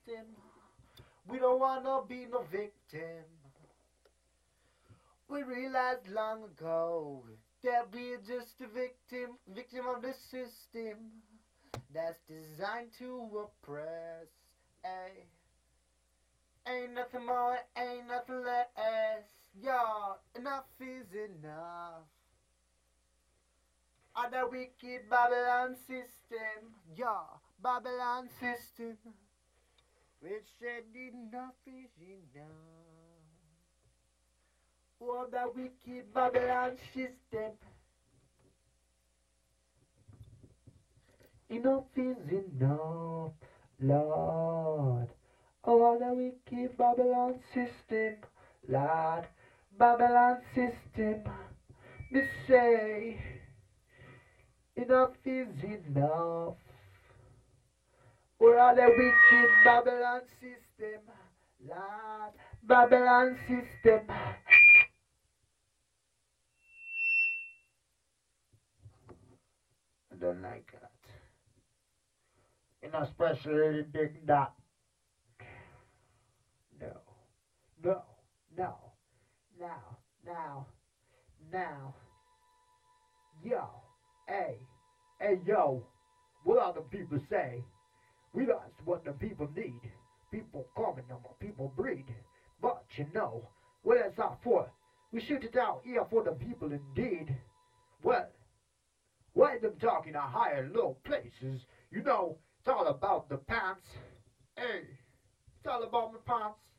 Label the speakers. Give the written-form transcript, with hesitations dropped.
Speaker 1: system. We don't wanna be no victim. We realized long ago that we're just a victim of the system that's designed to oppress. Ay. Ain't nothing more, ain't nothing less. Yo, enough is enough. Of the wicked Babylon system. Yo, Babylon system. Which said enough is enough. Oh, the wicked Babylon system. Enough is enough, Lord. Oh, the wicked Babylon system, Lord. Babylon system. Me say, enough is enough. Oh, the wicked Babylon system, Lord. Babylon system. I don't like that. And especially the big dot. No, no, no, now, now, now. Yo, hey, hey, yo. What all the people say? We that's what the people need. People coming on, people breed. But you know, what is that for? We shoot it out here for the people indeed. Well, why them talking to higher low places? You know, it's all about the pants. Hey, it's all about my pants.